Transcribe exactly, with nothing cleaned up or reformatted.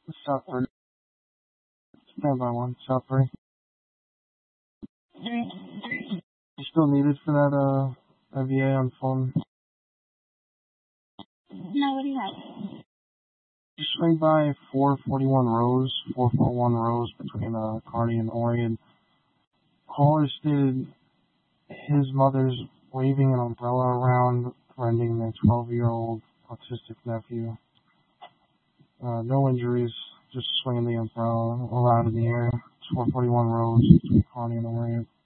South three. Stand by one. South three. You still needed for that, uh, that V A on phone? No, what do you have? You swing by four forty-one Rose, four forty-one Rose between, uh, Kearney and Orion. Caller stated his mother's waving an umbrella around, threatening their twelve-year-old autistic nephew. Uh, no injuries, just swinging the umbrella around in the air. It's four forty-one Rose between Kearney and Orion.